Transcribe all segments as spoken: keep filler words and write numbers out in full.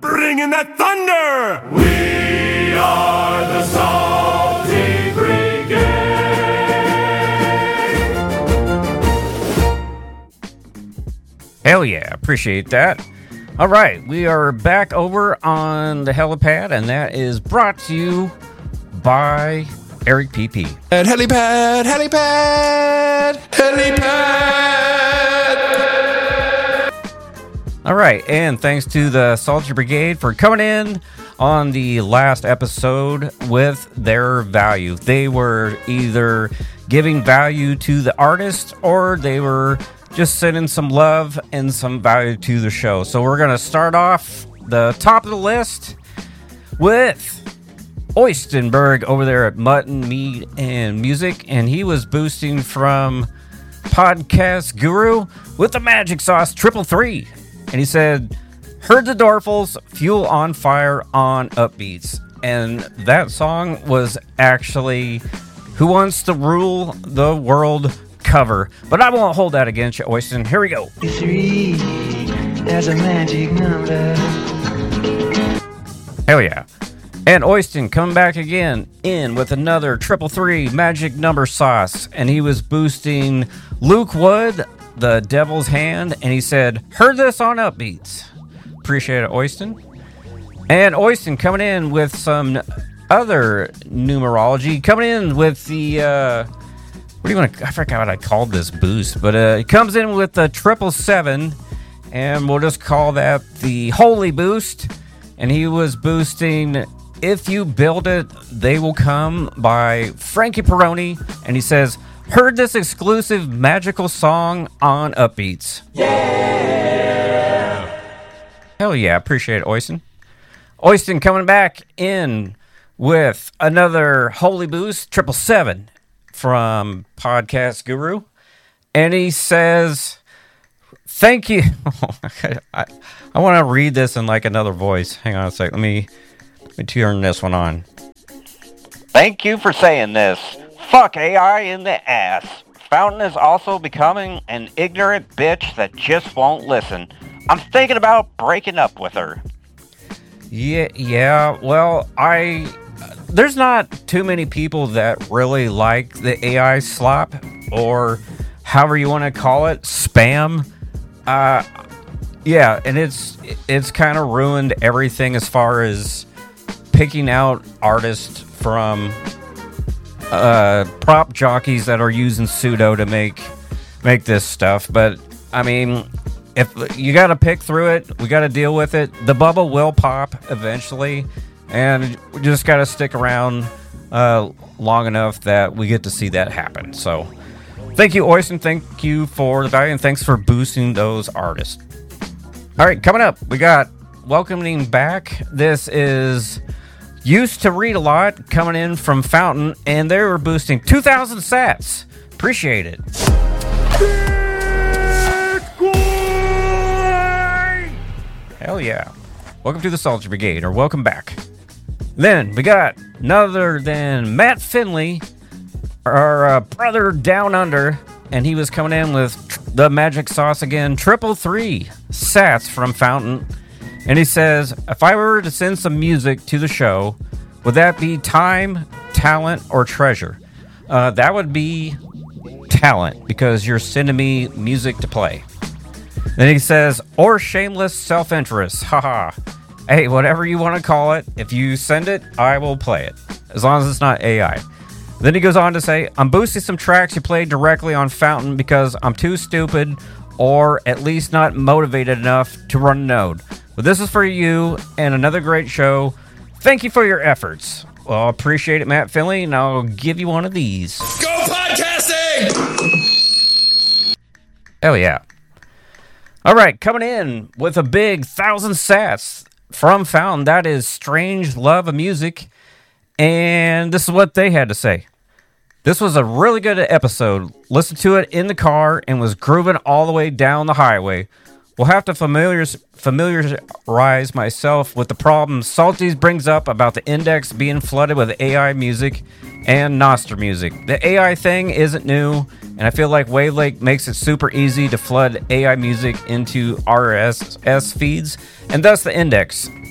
Bringing that thunder! We are the Salty Brigade! Hell yeah, appreciate that. All right, we are back over on the helipad, and that is brought to you by Eric P P. At helipad, helipad, helipad. All right, and thanks to the Salty Brigade for coming in on the last episode with their value. They were either giving value to the artist or they were just sending some love and some value to the show. So we're going to start off the top of the list with Oystenberg over there at Mutton, Meat, and Music. And he was boosting from Podcast Guru with the Magic Sauce Triple Three. And he said, heard the Dorfles, Fuel on Fire on Upbeats. And that song was actually Who Wants to Rule the World cover, but I won't hold that against you, Oysten. Here we go. Three, there's a magic number. Hell yeah. And Oysten come back again in with another triple three magic number sauce, and he was boosting Luke Wood, the Devil's Hand, and he said, heard this on Upbeats. Appreciate it, Oysten. And Oysten coming in with some other numerology, coming in with the uh what do you want to, I forgot what I called this boost, but uh, it comes in with the triple seven, and we'll just call that the Holy Boost. And he was boosting If You Build It, They Will Come by Frankie Peroni. And he says, heard this exclusive magical song on Upbeats. Yeah! Hell yeah, appreciate it, Oysten. Oysten coming back in with another Holy Boost, triple seven. From Podcast Guru, and he says, thank you. I, I want to read this in like another voice. Hang on a sec. Let me, let me turn this one on. Thank you for saying this. Fuck A I in the ass. Fountain is also becoming an ignorant bitch that just won't listen. I'm thinking about breaking up with her. Yeah, yeah. Well, I... There's not too many people that really like the A I slop, or however you want to call it, spam. Uh, yeah, and it's it's kind of ruined everything as far as picking out artists from uh, prop jockeys that are using pseudo to make make this stuff. But I mean, if you got to pick through it, we got to deal with it. The bubble will pop eventually. And we just got to stick around uh, long enough that we get to see that happen. So, thank you, Oysten. Thank you for the value, and thanks for boosting those artists. All right, coming up, we got welcoming back. This is Used to Read a Lot coming in from Fountain, and they were boosting two thousand sats. Appreciate it. Hell yeah. Welcome to the Salty Brigade, or welcome back. Then we got none other than Matt Finley, our uh, brother down under, and he was coming in with tr- the magic sauce again, triple three sats from Fountain. And he says, if I were to send some music to the show, would that be time, talent, or treasure? Uh, that would be talent, because you're sending me music to play. Then he says, or shameless self-interest, haha. Hey, whatever you want to call it, if you send it, I will play it, as long as it's not A I. Then he goes on to say, I'm boosting some tracks you played directly on Fountain because I'm too stupid or at least not motivated enough to run a node. But this is for you and another great show. Thank you for your efforts. Well, I appreciate it, Matt Finley, and I'll give you one of these. Go podcasting! Hell yeah. All right, coming in with a big thousand sats from Fountain, that is Strange Love of Music, and this is what they had to say. This was a really good episode. Listened to it in the car and was grooving all the way down the highway. We'll have to familiar, familiarize myself with the problems Salties brings up about the index being flooded with A I music and Nostr music. The A I thing isn't new, and I feel like Wavelake makes it super easy to flood A I music into R S S feeds, and thus the index.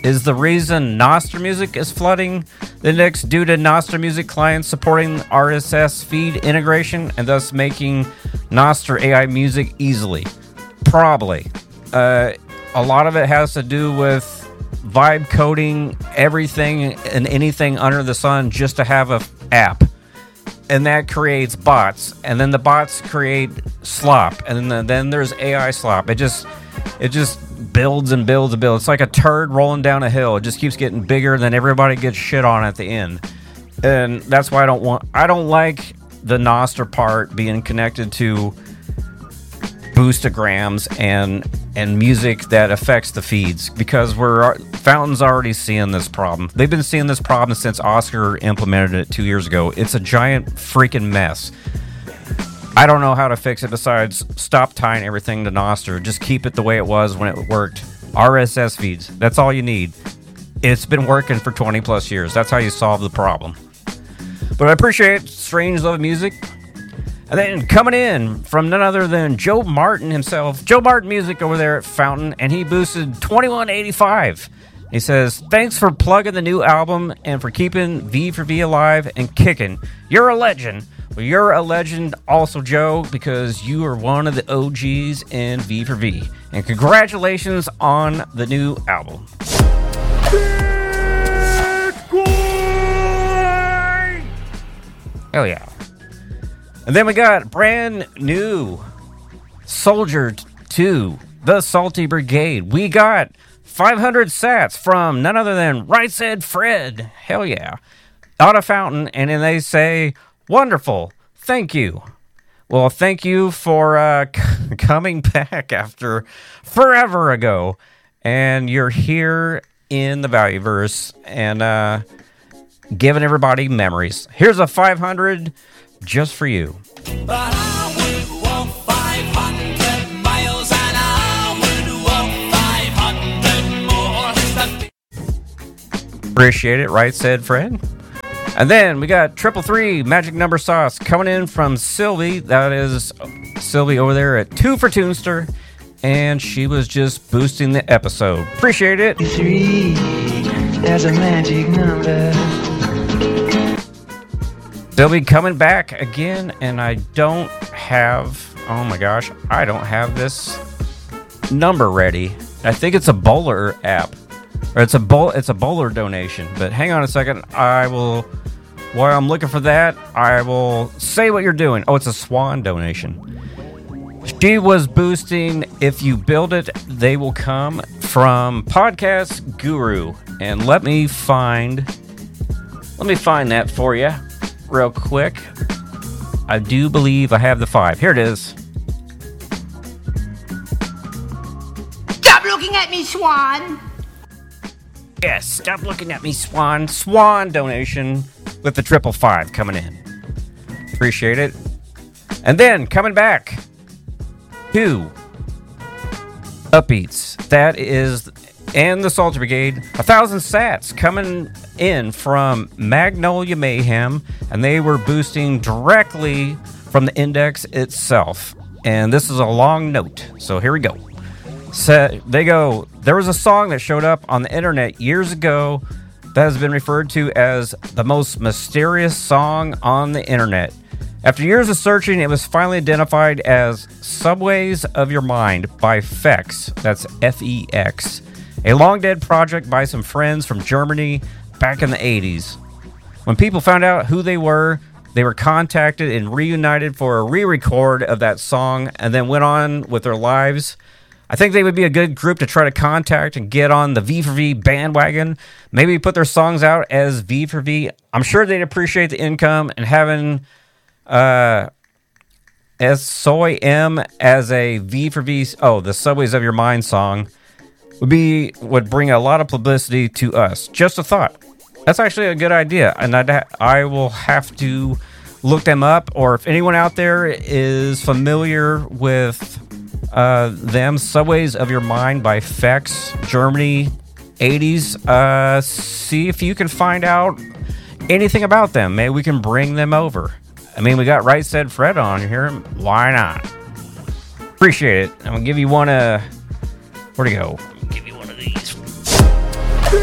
is the reason Nostr Music is flooding the index due to Nostr Music clients supporting R S S feed integration and thus making Nostr A I music easily? Probably. Uh, a lot of it has to do with vibe coding everything and anything under the sun just to have a f- app. And that creates bots, and then the bots create slop, and then, then there's A I slop. It just it just builds and builds and builds. It's like a turd rolling down a hill. It just keeps getting bigger, then everybody gets shit on at the end. And that's why I don't want I don't like the Nostr part being connected to boostograms and and music that affects the feeds, because we're Fountain's already seeing this problem. They've been seeing this problem since Oscar implemented it two years ago. It's a giant freaking mess. I don't know how to fix it besides stop tying everything to Nostr. Just keep it the way it was when it worked. R S S feeds. That's all you need. It's been working for twenty plus years. That's how you solve the problem. But I appreciate Strange Love Music. And then coming in from none other than Joe Martin himself. Joe Martin Music over there at Fountain. And he boosted twenty-one eighty-five. He says, thanks for plugging the new album and for keeping V for V alive and kicking. You're a legend. Well, you're a legend also, Joe, because you are one of the O Gs in V for V. And congratulations on the new album. Hell yeah. And then we got brand new Soldier two, the Salty Brigade. We got five hundred sats from none other than Right Said Fred. Hell yeah. Out of Fountain, and then they say, wonderful, thank you. Well, thank you for uh, c- coming back after forever ago. And you're here in the Valueverse and uh, giving everybody memories. Here's a five hundred just for you. But I would walk five hundred miles and I would walk five hundred more. Appreciate it, Right Said Fred. And then we got triple three magic number sauce coming in from Sylvie. That is Sylvie over there at Two for Toonster. And she was just boosting the episode. Appreciate it. Three, there's a magic number. Sylvie coming back again, and I don't have, oh my gosh, I don't have this number ready. I think it's a bowler app, or it's a bowl, it's a bowler donation. But hang on a second, I will, while I'm looking for that, I will say what you're doing. Oh, it's a Swan donation. She was boosting If You Build It, They Will Come from Podcast Guru. And let me find, let me find that for you real quick. I do believe I have the five. Here it is. Stop looking at me, Swan! Yes, stop looking at me, Swan. Swan donation with the triple five coming in. Appreciate it. And then coming back to Upbeats. That is, and the Salty Brigade. A thousand sats coming in from Magnolia Mayhem, and they were boosting directly from the index itself. And this is a long note, so here we go. So they go, there was a song that showed up on the internet years ago that has been referred to as the most mysterious song on the internet. After years of searching, it was finally identified as Subways of Your Mind by Fex. That's F E X. A long-dead project by some friends from Germany back in the eighties. When people found out who they were, they were contacted and reunited for a re-record of that song and then went on with their lives. I think they would be a good group to try to contact and get on the V for V bandwagon. Maybe put their songs out as V for V. I'm sure they'd appreciate the income, and having uh, S Soy M as a V for V, oh, the Subways of Your Mind song would be would bring a lot of publicity to us. Just a thought. That's actually a good idea, and I I will have to look them up. Or if anyone out there is familiar with uh, them, Subways of Your Mind by Fex, Germany, eighties. Uh, see if you can find out anything about them. Maybe we can bring them over. I mean, we got Right Said Fred on here. Why not? Appreciate it. I'm gonna give you one. Uh, where'd he go? Give you one of these.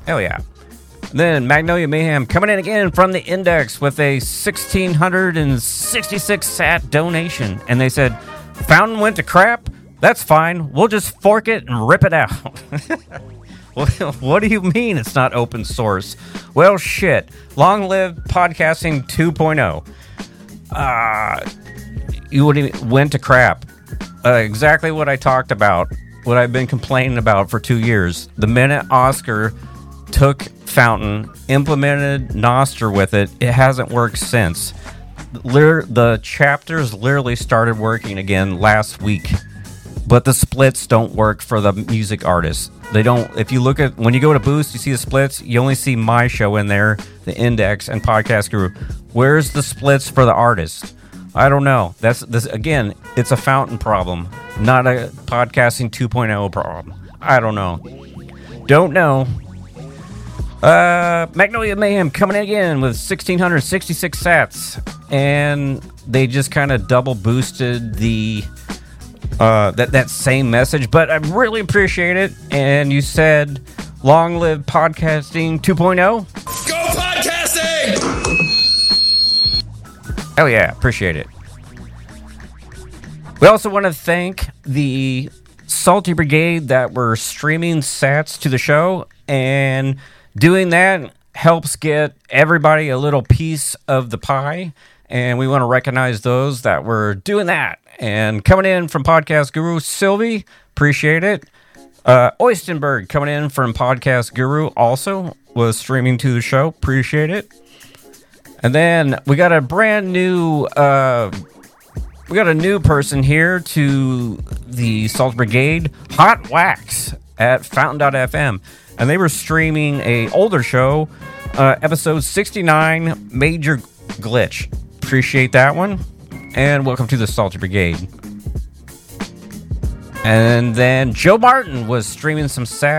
Hell yeah. Then Magnolia Mayhem coming in again from the Index with a one thousand six hundred sixty-six sat donation. And they said, Fountain went to crap? That's fine. We'll just fork it and rip it out. What do you mean it's not open source? Well, shit. Long live podcasting two point oh. Uh, you went to crap. Uh, exactly what I talked about, what I've been complaining about for two years. The minute Oscar took Fountain, implemented Nostr with it, it hasn't worked since. Liter- the chapters literally started working again last week, but the splits don't work for the music artists. They don't. If you look at, when you go to Boost, you see the splits, you only see my show in there, the Index and Podcast Guru. Where's the splits for the artist? I don't know. That's this again, it's a Fountain problem, not a podcasting two point oh problem. I don't know. Don't know. Uh, Magnolia Mayhem coming in again with one thousand six hundred sixty-six sats, and they just kind of double boosted the uh, that that same message, but I really appreciate it. And you said, "Long live podcasting two point oh." Go podcasting! Hell yeah, appreciate it. We also want to thank the Salty Brigade that were streaming sats to the show, and doing that helps get everybody a little piece of the pie, and we want to recognize those that were doing that. And coming in from Podcast Guru, Sylvie, appreciate it. Uh, Oystenberg coming in from Podcast Guru also was streaming to the show, appreciate it. And then we got a brand new, uh, we got a new person here to the Salt Brigade, Hot Wax at Fountain dot f m. And they were streaming a older show, uh, episode sixty-nine, Major Glitch. Appreciate that one. And welcome to the Salty Brigade. And then Joe Martin was streaming some sad